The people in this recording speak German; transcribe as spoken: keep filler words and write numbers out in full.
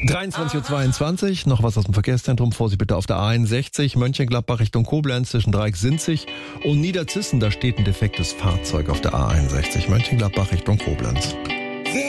dreiundzwanzig Uhr zweiundzwanzig, noch was aus dem Verkehrszentrum. Vorsicht bitte auf der A einundsechzig, Mönchengladbach Richtung Koblenz zwischen Dreieck-Sinzig und Niederzissen. Da steht ein defektes Fahrzeug auf der A einundsechzig, Mönchengladbach Richtung Koblenz.